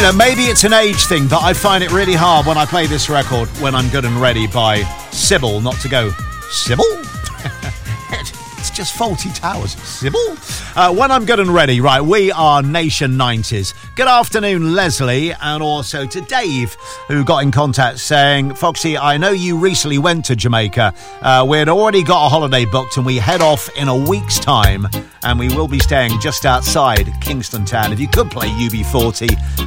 maybe it's an age thing, but I find it really hard when I play this record, When I'm Good and Ready by Sybil, not to go, Sybil? It's just Faulty Towers. Sybil? When I'm Good and Ready, right, we are Nation 90s. Good afternoon, Leslie, and also to Dave, who got in contact saying, Foxy, I know you recently went to Jamaica. We had already got a holiday booked and we head off in a week's time, and we will be staying just outside Kingston Town. If you could play UB40,